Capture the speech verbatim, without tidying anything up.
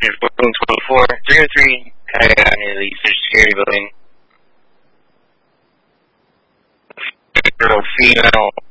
twenty-four, three oh three, Cayenne Avenue, the Social Security Building. Girl, female.